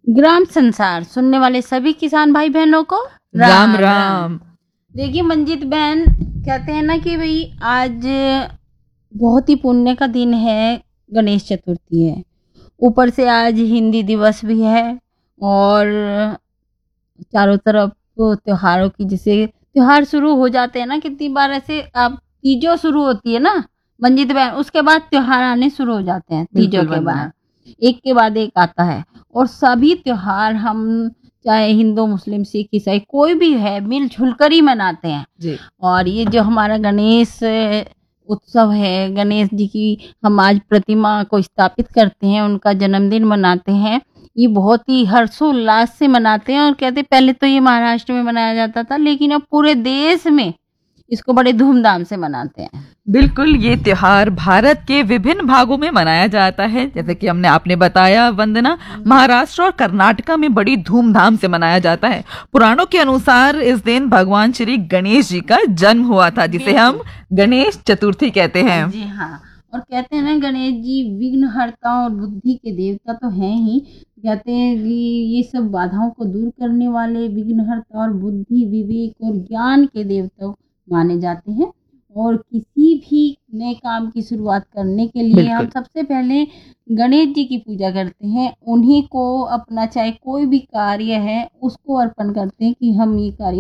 ग्राम संसार सुनने वाले सभी किसान भाई बहनों को राम राम। देखिए मंजीत बहन, कहते हैं ना कि भाई आज बहुत ही पुण्य का दिन है, गणेश चतुर्थी है। ऊपर से आज हिंदी दिवस भी है और चारों तरफ त्योहारों की, जैसे त्योहार शुरू हो जाते हैं ना, कितनी बार ऐसे आप तीजों शुरू होती है ना मंजीत बहन, उसके बाद त्योहार आने शुरू हो जाते हैं। तीजों के बाद एक के बाद एक आता है और सभी त्योहार हम चाहे हिंदू मुस्लिम सिख ईसाई कोई भी है मिलजुल कर ही मनाते हैं जी। और ये जो हमारा गणेश उत्सव है, गणेश जी की हम आज प्रतिमा को स्थापित करते हैं, उनका जन्मदिन मनाते हैं। ये बहुत ही हर्षोल्लास से मनाते हैं और कहते हैं पहले तो ये महाराष्ट्र में मनाया जाता था, लेकिन अब पूरे देश में इसको बड़े धूमधाम से मनाते हैं। बिल्कुल, ये त्योहार भारत के विभिन्न भागों में मनाया जाता है। जैसे कि आपने बताया वंदना, महाराष्ट्र और कर्नाटका में बड़ी धूमधाम से मनाया जाता है। पुराणों के अनुसार इस दिन भगवान श्री गणेश जी का जन्म हुआ था, जिसे हम गणेश चतुर्थी कहते हैं। जी हाँ, और कहते हैं ना गणेश जी विघ्नहर्ता और बुद्धि के देवता तो हैं ही। कहते हैं कि ये सब बाधाओं को दूर करने वाले विघ्नहर्ता और बुद्धि विवेक और ज्ञान के देवता माने जाते हैं। और किसी भी नए काम की शुरुआत करने के लिए हम सबसे पहले गणेश जी की पूजा करते हैं। उन्हीं को अपना चाहे कोई भी कार्य है उसको अर्पण करते हैं कि हम ये कार्य